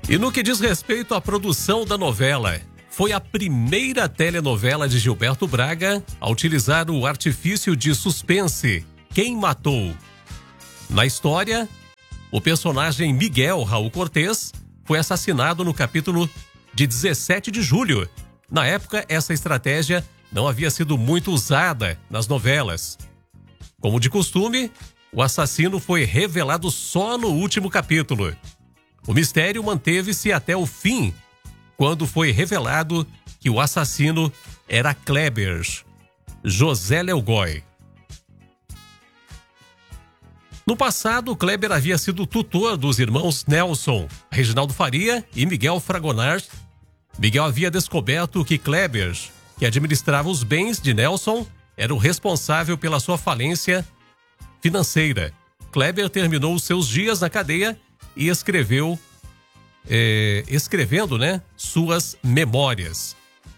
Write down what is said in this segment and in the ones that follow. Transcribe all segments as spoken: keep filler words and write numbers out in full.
E no que diz respeito à produção da novela, foi a primeira telenovela de Gilberto Braga a utilizar o artifício de suspense Quem Matou. Na história, o personagem Miguel Raul Cortez foi assassinado no capítulo de dezessete de julho. Na época, essa estratégia não havia sido muito usada nas novelas. Como de costume, o assassino foi revelado só no último capítulo. O mistério manteve-se até o fim, quando foi revelado que o assassino era Kleber, José Lelgói. No passado, Kleber havia sido tutor dos irmãos Nelson, Reginaldo Faria e Miguel Fragonard. Miguel havia descoberto que Kleber, que administrava os bens de Nelson, era o responsável pela sua falência financeira. Kleber terminou os seus dias na cadeia e escreveu, é, escrevendo, né, suas memórias.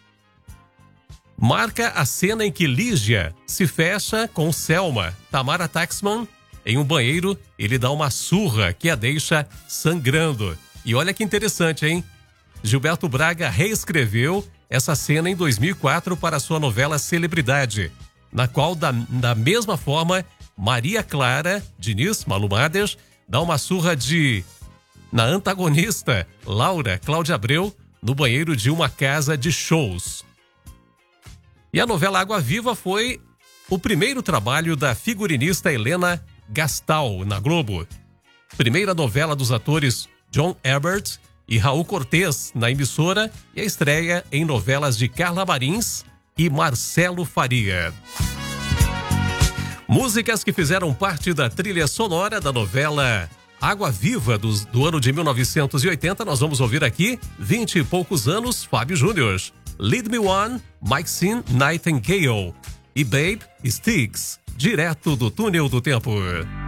Marca a cena em que Lígia se fecha com Selma, Tamara Taxman, em um banheiro. Ele dá uma surra que a deixa sangrando. E olha que interessante, hein? Gilberto Braga reescreveu essa cena em dois mil e quatro para sua novela Celebridade, na qual, da, da mesma forma, Maria Clara Diniz, Malu Mader, dá uma surra de na antagonista Laura Cláudia Abreu no banheiro de uma casa de shows. E a novela Água Viva foi o primeiro trabalho da figurinista Helena Gastal na Globo. Primeira novela dos atores John Herbert e Raul Cortez na emissora, e a estreia em novelas de Carla Marins e Marcelo Faria. Músicas que fizeram parte da trilha sonora da novela Água Viva do, do ano de mil novecentos e oitenta. Nós vamos ouvir aqui, vinte e poucos anos, Fábio Júnior. Lead Me On, Maxine Nightingale e Babe Sticks, direto do Túnel do Tempo.